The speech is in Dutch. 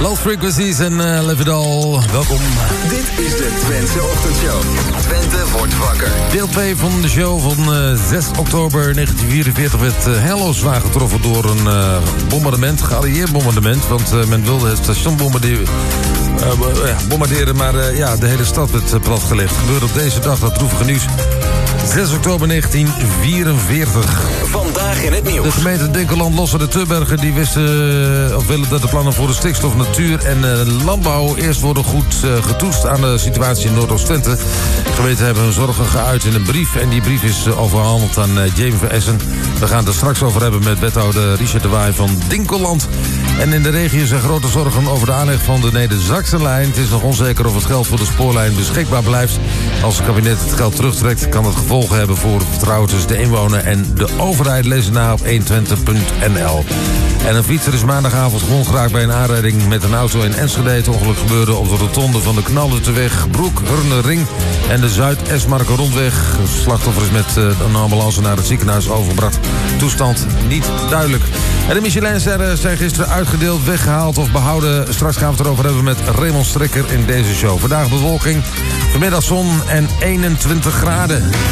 Low Frequencies en Live It All. Welkom. Dit is de Twentse Ochtendshow. Twente wordt wakker. Deel 2 van de show van 6 oktober 1944 werd Hello zwaar getroffen door een bombardement, geallieerd bombardement. Want men wilde het station bombarderen, maar de hele stad werd platgelegd. Het gebeurde op deze dag, dat droevige nieuws. 6 oktober 1944. Vandaag in het nieuws. De gemeente Dinkeland lossen de Tubbergen. Die willen dat de plannen voor de stikstof, natuur en landbouw eerst worden goed getoetst aan de situatie in Noordoost-Twente. De gemeente hebben hun zorgen geuit in een brief. En die brief is overhandigd aan Jamie van Essen. We gaan het er straks over hebben met wethouder Richard de Waai van Dinkeland. En in de regio zijn grote zorgen over de aanleg van de Neder-Zaksenlijn. Het is nog onzeker of het geld voor de spoorlijn beschikbaar blijft. Als het kabinet het geld terugtrekt, kan het gevolgen hebben voor het vertrouwen tussen de inwoner en de overheid. Lees het na op 120.nl. En een fietser is maandagavond gewond geraakt bij een aanrijding met een auto in Enschede. Het ongeluk gebeurde op de rotonde van de Knallerteweg, Broek, Hurnerring en de Zuid-Esmarke rondweg. Het slachtoffer is met een ambulance naar het ziekenhuis overgebracht. Toestand niet duidelijk. En de Michelinsterren zijn gisteren uitgedeeld, weggehaald of behouden. Straks gaan we het erover hebben met Raymond Strikker in deze show. Vandaag bewolking, vanmiddag zon en 21 graden.